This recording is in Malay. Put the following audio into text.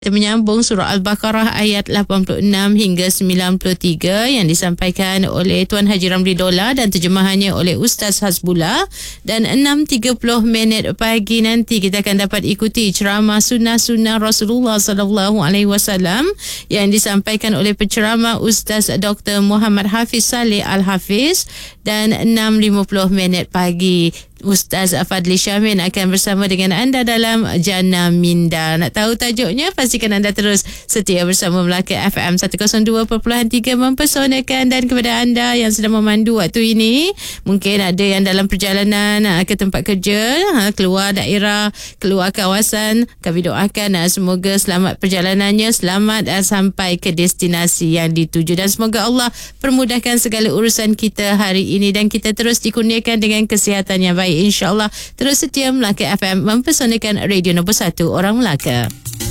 Kita menyambung surah Al-Baqarah ayat 86 hingga 93 yang disampaikan oleh Tuan Haji Ramli Dola dan terjemahannya oleh Ustaz Hasbullah. Dan 6.30 pagi nanti kita akan dapat ikuti ceramah sunnah-sunnah Rasulullah SAW yang disampaikan oleh penceramah Ustaz Dr. Muhammad Hafiz Saleh Al-Hafiz. Dan 6.50 pagi Ustaz Fadli Syamin akan bersama dengan anda dalam Jana Minda. Nak tahu tajuknya? Pastikan anda terus setia bersama Melaka FM 102.3 mempesonakan. Dan kepada anda yang sedang memandu waktu ini, mungkin ada yang dalam perjalanan ke tempat kerja, keluar daerah, keluar kawasan, kami doakan semoga selamat perjalanannya, selamat sampai ke destinasi yang dituju, dan semoga Allah permudahkan segala urusan kita hari ini dan kita terus dikurniakan dengan kesihatan yang baik, InsyaAllah. Terus setia Melaka FM mempesonakan radio nombor 1 orang Melaka.